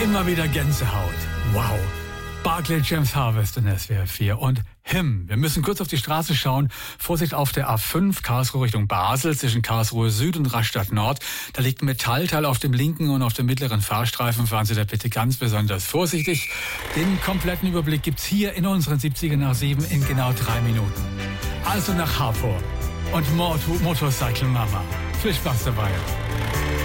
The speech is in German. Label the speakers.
Speaker 1: Immer wieder Gänsehaut. Wow. Barclay James Harvest in SWR 4 und Him. Wir müssen kurz auf die Straße schauen. Vorsicht auf der A5, Karlsruhe Richtung Basel, zwischen Karlsruhe Süd und Rastatt Nord. Da liegt ein Metallteil auf dem linken und auf dem mittleren Fahrstreifen. Fahren Sie da bitte ganz besonders vorsichtig. Den kompletten Überblick gibt's hier in unseren 70er nach 7 in genau 3 Minuten. Also nach Harburg und Motorcycle Mama. Viel Spaß dabei.